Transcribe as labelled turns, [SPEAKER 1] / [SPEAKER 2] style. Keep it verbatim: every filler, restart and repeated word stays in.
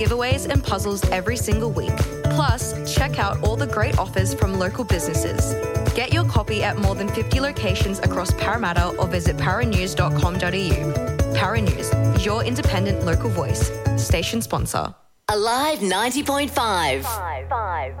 [SPEAKER 1] giveaways and puzzles every single week. Plus, check out all the great offers from local businesses. Get your copy at more than fifty locations across Parramatta or visit paranews dot com dot a u. Paranews, your independent local voice. Station sponsor.
[SPEAKER 2] Alive ninety point five. Five, five.